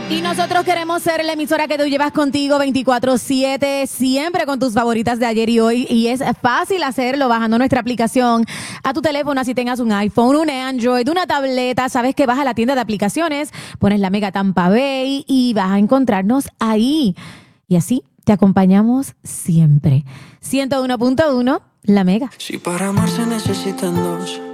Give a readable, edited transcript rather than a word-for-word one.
Y nosotros queremos ser la emisora que tú llevas contigo 24/7, siempre con tus favoritas de ayer y hoy. Y es fácil hacerlo bajando nuestra aplicación a tu teléfono, así tengas un iPhone, un Android, una tableta. Sabes que vas a la tienda de aplicaciones, pones la Mega Tampa Bay y vas a encontrarnos ahí. Y así te acompañamos siempre. 101.1, La Mega. Si para amar se necesitan dos,